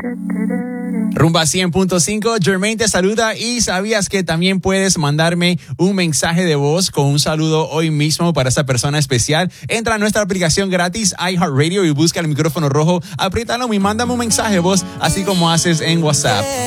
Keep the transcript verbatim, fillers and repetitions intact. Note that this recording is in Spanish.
Rumba cien punto cinco, Jermaine te saluda y sabías que también puedes mandarme un mensaje de voz con un saludo hoy mismo para esa persona especial. Entra a nuestra aplicación gratis iHeartRadio y busca el micrófono rojo, apriétalo y mándame un mensaje de voz así como haces en WhatsApp.